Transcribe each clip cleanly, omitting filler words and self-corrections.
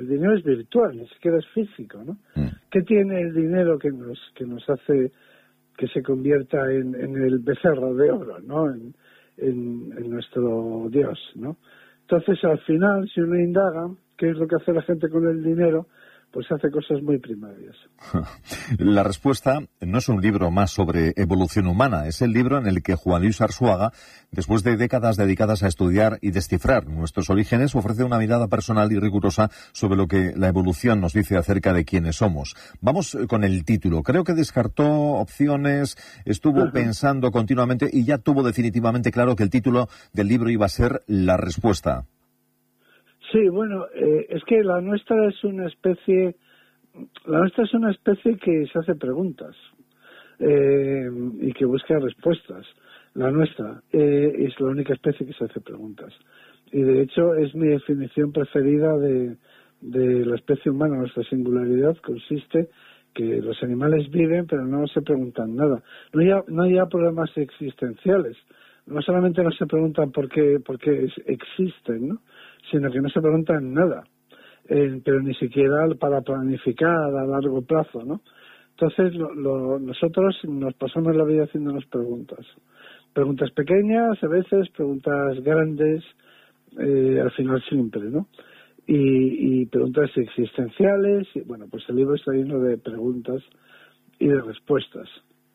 dinero es virtual, ni siquiera es físico, ¿no? ¿Qué tiene el dinero que nos hace que se convierta en el becerro de oro, ¿no? En nuestro Dios, ¿no? Entonces, al final, si uno indaga qué es lo que hace la gente con el dinero, pues hace cosas muy primarias. La respuesta no es un libro más sobre evolución humana, es el libro en el que Juan Luis Arzuaga, después de décadas dedicadas a estudiar y descifrar nuestros orígenes, ofrece una mirada personal y rigurosa sobre lo que la evolución nos dice acerca de quiénes somos. Vamos con el título. Creo que descartó opciones, estuvo pensando continuamente y ya tuvo definitivamente claro que el título del libro iba a ser La Respuesta. Sí, bueno, es que la nuestra es una especie que se hace preguntas y que busca respuestas. La nuestra es la única especie que se hace preguntas. Y de hecho es mi definición preferida de la especie humana. Nuestra singularidad consiste que los animales viven pero no se preguntan nada. No hay problemas existenciales. No solamente no se preguntan por qué existen, ¿no? Sino que no se preguntan nada, pero ni siquiera para planificar a largo plazo, ¿no? Entonces nosotros nos pasamos la vida haciéndonos preguntas pequeñas, a veces preguntas grandes, al final siempre, ¿no? Y preguntas existenciales, y bueno, pues el libro está lleno de preguntas y de respuestas.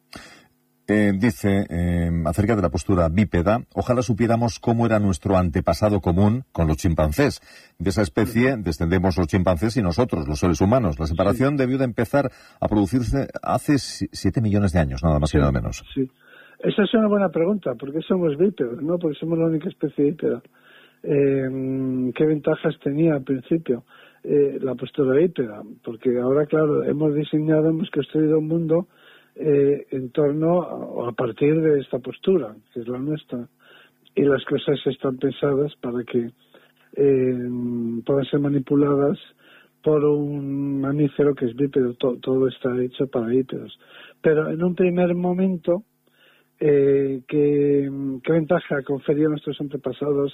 Dice acerca de la postura bípeda, ojalá supiéramos cómo era nuestro antepasado común con los chimpancés. De esa especie descendemos los chimpancés y nosotros, los seres humanos. La separación debió de empezar a producirse hace 7 millones de años, nada más y nada menos. Sí, esa es una buena pregunta. ¿Por qué somos bípedos? ¿No? Porque somos la única especie bípeda. ¿Qué ventajas tenía al principio la postura bípeda? Porque ahora, claro, hemos construido un mundo en torno a partir de esta postura, que es la nuestra, y las cosas están pensadas para que puedan ser manipuladas por un mamífero que es bípedo. Todo está hecho para bípedos. Pero en un primer momento, ¿qué ventaja conferían nuestros antepasados?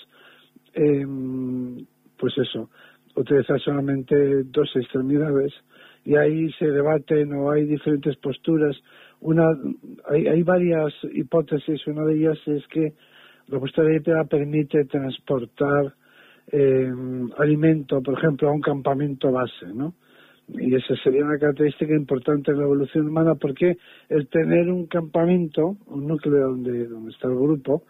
Pues eso, utilizar solamente 2 extremidades. Y ahí se debaten o hay diferentes posturas. Hay varias hipótesis. Una de ellas es que la postura bípeda permite transportar alimento, por ejemplo, a un campamento base, ¿no? Y esa sería una característica importante en la evolución humana, porque el tener un campamento, un núcleo donde está el grupo,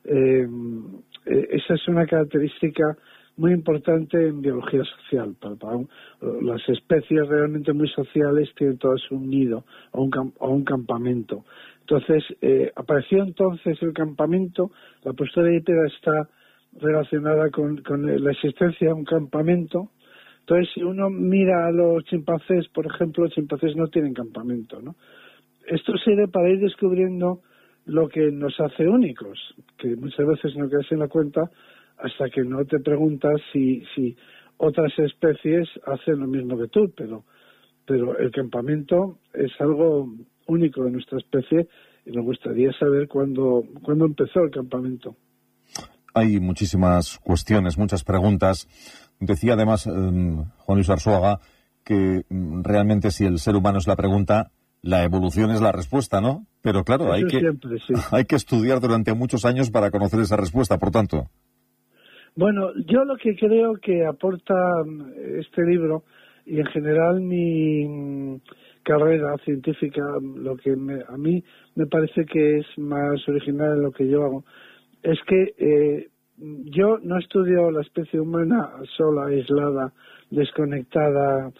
esa es una característica muy importante en biología social. Las especies realmente muy sociales tienen todas un nido o un campamento. Entonces, apareció entonces el campamento. La postura bípeda está relacionada con la existencia de un campamento. Entonces, si uno mira a los chimpancés, por ejemplo, los chimpancés no tienen campamento, ¿no? Esto sirve para ir descubriendo lo que nos hace únicos, que muchas veces no caes en la cuenta hasta que no te preguntas si otras especies hacen lo mismo que tú, pero el campamento es algo único de nuestra especie y nos gustaría saber cuándo empezó el campamento. Hay muchísimas cuestiones, muchas preguntas. Decía además Juan Luis Arzuaga que realmente si el ser humano es la pregunta, la evolución es la respuesta, ¿no? Pero claro, hay que estudiar durante muchos años para conocer esa respuesta, por tanto. Bueno, yo lo que creo que aporta este libro y en general mi carrera científica, lo que a mí me parece que es más original en lo que yo hago, es que yo no estudio la especie humana sola, aislada, desconectada,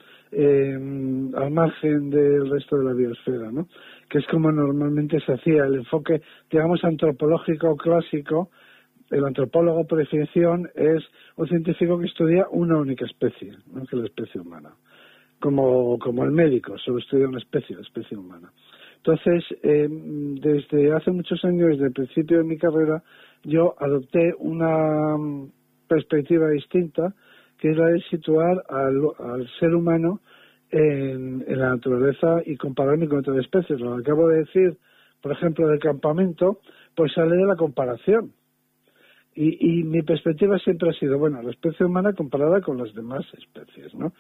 al margen del resto de la biosfera, ¿no? Que es como normalmente se hacía el enfoque, digamos, antropológico clásico. El antropólogo, por definición, es un científico que estudia una única especie, ¿no? Que es la especie humana. Como el médico, solo estudia una especie, la especie humana. Entonces, desde hace muchos años, desde el principio de mi carrera, yo adopté una perspectiva distinta, que es la de situar al ser humano en la naturaleza y compararme con otras especies. Lo que acabo de decir, por ejemplo, del campamento, pues sale de la comparación. Y mi perspectiva siempre ha sido, bueno, la especie humana comparada con las demás especies, ¿no?